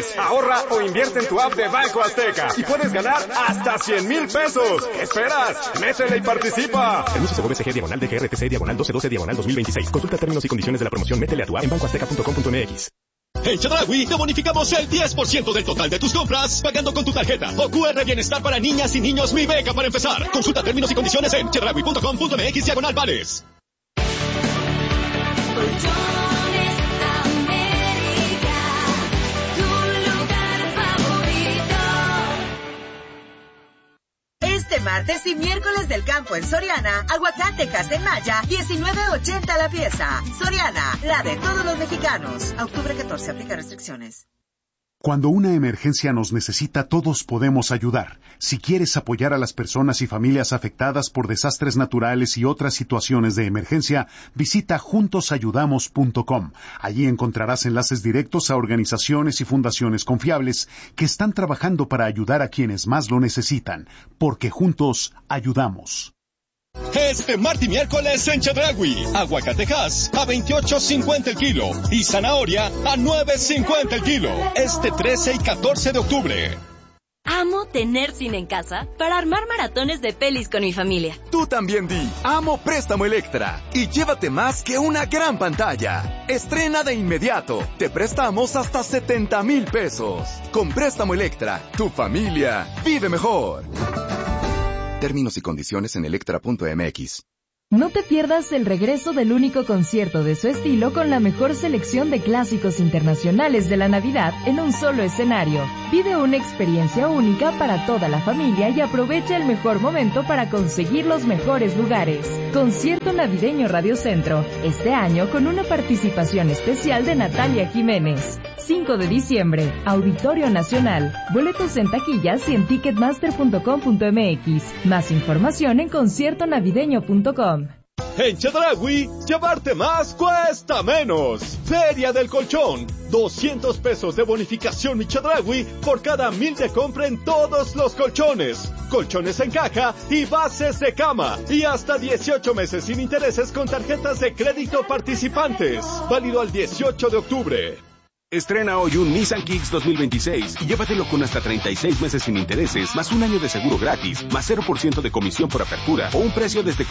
es. Ahorra o invierte en tu app de Banco Azteca y puedes ganar hasta 100,000 pesos. ¿Qué esperas? Métele y participa. Permiso CGBCG /DGRTC /12/2026. Consulta términos y condiciones de la promoción. Métele a tu app en bancoazteca.com.mx. En Chedraui te bonificamos el 10% del total de tus compras pagando con tu tarjeta o QR Bienestar para niñas y niños Mi Beca para empezar. Consulta términos y condiciones en chedraui.com.mx/vales. Este martes y miércoles del campo en Soriana, aguacate en Maya, $19.80 la pieza. Soriana, la de todos los mexicanos. A octubre 14, aplica restricciones. Cuando una emergencia nos necesita, todos podemos ayudar. Si quieres apoyar a las personas y familias afectadas por desastres naturales y otras situaciones de emergencia, visita juntosayudamos.com. Allí encontrarás enlaces directos a organizaciones y fundaciones confiables que están trabajando para ayudar a quienes más lo necesitan, porque juntos ayudamos. Este martes y miércoles en Chedraui, aguacatejas a $28.50 el kilo y zanahoria a $9.50 el kilo. Este 13 y 14 de octubre. Amo tener cine en casa para armar maratones de pelis con mi familia. Tú también di, amo Préstamo Electra y llévate más que una gran pantalla. Estrena de inmediato, te prestamos hasta 70,000 pesos. Con Préstamo Electra, tu familia vive mejor. Términos y condiciones en electra.mx. No te pierdas el regreso del único concierto de su estilo con la mejor selección de clásicos internacionales de la Navidad en un solo escenario. Vive una experiencia única para toda la familia y aprovecha el mejor momento para conseguir los mejores lugares. Concierto navideño Radio Centro, este año con una participación especial de Natalia Jiménez. 5 de diciembre, Auditorio Nacional. Boletos en taquillas y en ticketmaster.com.mx. Más información en conciertonavideño.com. En Chedraui, llevarte más cuesta menos. Feria del Colchón. 200 pesos de bonificación Mi Chedraui por cada 1,000 de compra en todos los colchones. Colchones en caja y bases de cama. Y hasta 18 meses sin intereses con tarjetas de crédito participantes. Válido al 18 de octubre. Estrena hoy un Nissan Kicks 2026 y llévatelo con hasta 36 meses sin intereses, más un año de seguro gratis, más 0% de comisión por apertura o un precio desde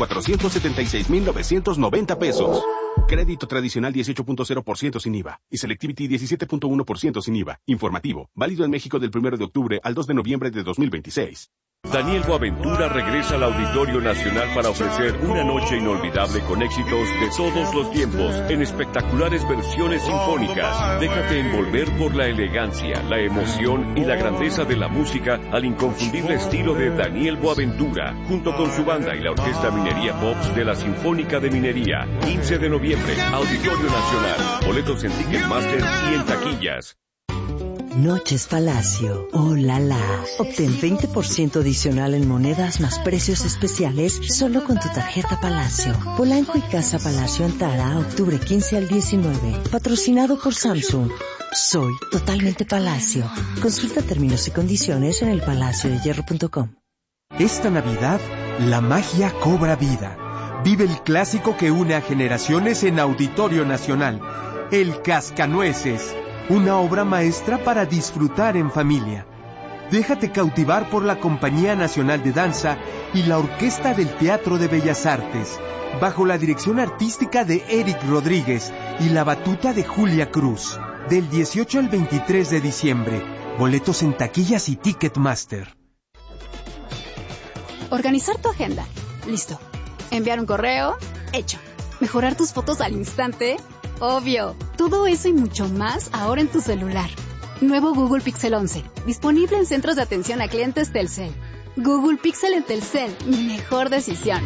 476,990 pesos. Crédito tradicional 18.0% sin IVA y Selectivity 17.1% sin IVA. Informativo, válido en México del 1 de octubre al 2 de noviembre de 2026. Daniel Boaventura regresa al Auditorio Nacional para ofrecer una noche inolvidable con éxitos de todos los tiempos en espectaculares versiones sinfónicas. Déjate envolver por la elegancia, la emoción y la grandeza de la música al inconfundible estilo de Daniel Boaventura, junto con su banda y la Orquesta Minería Pops de la Sinfónica de Minería. 15 de noviembre, Auditorio Nacional. Boletos en Ticketmaster y en taquillas. Noches Palacio. ¡Oh, la la! Obtén 20% adicional en monedas más precios especiales solo con tu tarjeta Palacio. Polanco y Casa Palacio Antara, octubre 15 al 19. Patrocinado por Samsung. Soy totalmente Palacio. Consulta términos y condiciones en elpalaciodehierro.com. Esta Navidad, la magia cobra vida. Vive el clásico que une a generaciones en Auditorio Nacional. El Cascanueces. Una obra maestra para disfrutar en familia. Déjate cautivar por la Compañía Nacional de Danza y la Orquesta del Teatro de Bellas Artes, bajo la dirección artística de Eric Rodríguez y la batuta de Julia Cruz. Del 18 al 23 de diciembre. Boletos en taquillas y Ticketmaster. Organizar tu agenda. Listo. Enviar un correo. Hecho. Mejorar tus fotos al instante. Obvio. Todo eso y mucho más ahora en tu celular. Nuevo Google Pixel 11. Disponible en centros de atención a clientes Telcel. Google Pixel en Telcel. Mi mejor decisión.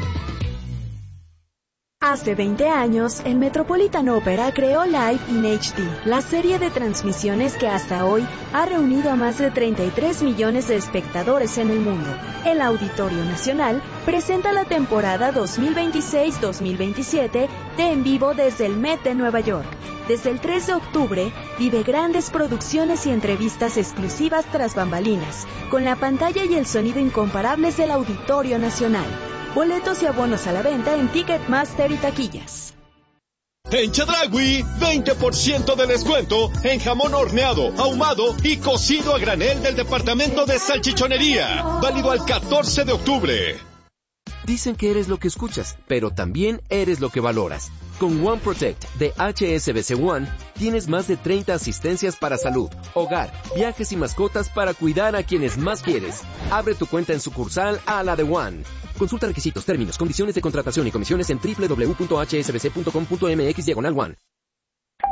Hace 20 años, el Metropolitan Opera creó Live in HD, la serie de transmisiones que hasta hoy ha reunido a más de 33 millones de espectadores en el mundo. El Auditorio Nacional presenta la temporada 2026-2027 de En Vivo desde el Met de Nueva York. Desde el 3 de octubre, vive grandes producciones y entrevistas exclusivas tras bambalinas, con la pantalla y el sonido incomparables del Auditorio Nacional. Boletos y abonos a la venta en Ticketmaster y taquillas. En Chedraui, 20% de descuento en jamón horneado, ahumado y cocido a granel del departamento de salchichonería. Válido al 14 de octubre. Dicen que eres lo que escuchas, pero también eres lo que valoras. Con One Protect de HSBC One, tienes más de 30 asistencias para salud, hogar, viajes y mascotas para cuidar a quienes más quieres. Abre tu cuenta en sucursal a la de One. Consulta requisitos, términos, condiciones de contratación y comisiones en www.hsbc.com.mx/One.